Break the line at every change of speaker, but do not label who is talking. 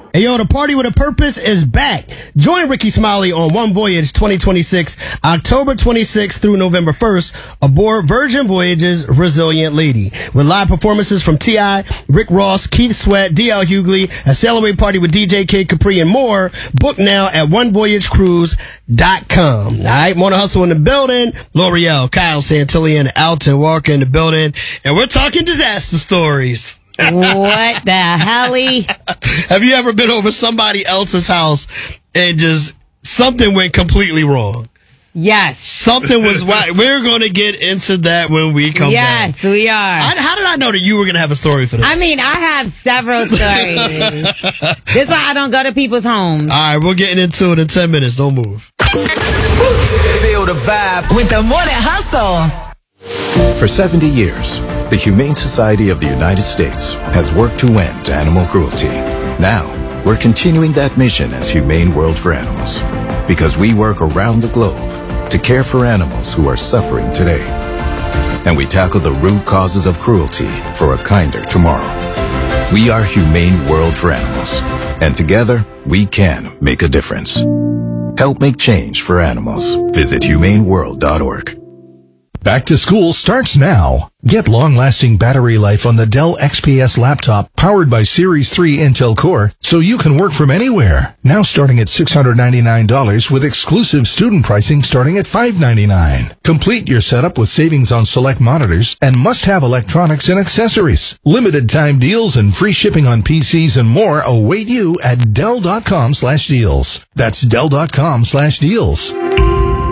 Hey, yo, the Party with a Purpose is back. Join Ricky Smiley on One Voyage 2026, October 26th through November 1st, aboard Virgin Voyage's Resilient Lady. With live performances from T.I., Rick Ross, Keith Sweat, D.L. Hughley, a celebrate party with DJ Kid Capri, and more. Book now at onevoyagecruise.com. All right, Mona Hustle in the building. L'Oreal, Kyle Santilli, and Alton Walker in the building. And we're talking disaster stories.
What the helly?
Have you ever been over somebody else's house and just something went completely wrong?
Yes.
Something was right. We're going to get into that when we come back.
Yes, we are.
How did I know that you were going to have a story for this?
I mean, I have several stories. This is why I don't go to people's homes.
All right, we're getting into it in 10 minutes. Don't move.
Feel the vibe
with the Morning Hustle.
For 70 years, the Humane Society of the United States has worked to end animal cruelty. Now, we're continuing that mission as Humane World for Animals, because we work around the globe to care for animals who are suffering today. And we tackle the root causes of cruelty for a kinder tomorrow. We are Humane World for Animals, and together, we can make a difference. Help make change for animals. Visit humaneworld.org.
Back to school starts now. Get long-lasting battery life on the Dell XPS laptop powered by Series 3 Intel Core so you can work from anywhere. Now starting at $699 with exclusive student pricing starting at $599. Complete your setup with savings on select monitors and must-have electronics and accessories. Limited time deals and free shipping on PCs and more await you at Dell.com/deals. That's Dell.com/deals.